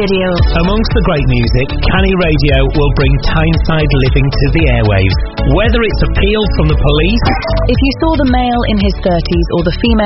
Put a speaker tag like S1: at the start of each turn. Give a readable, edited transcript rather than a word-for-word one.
S1: Radio.
S2: Amongst the great music, Canny Radio will bring Tyneside living to the airwaves. Whether it's appeal from the police,
S1: If you saw the male in his 30s or the female